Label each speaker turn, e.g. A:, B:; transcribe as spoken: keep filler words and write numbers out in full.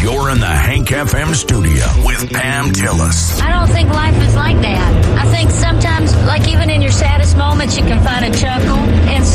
A: You're in the Hank F M studio with Pam Tillis.
B: I don't think life is like that. I think sometimes, like even in your saddest moments, you can find a chuckle. And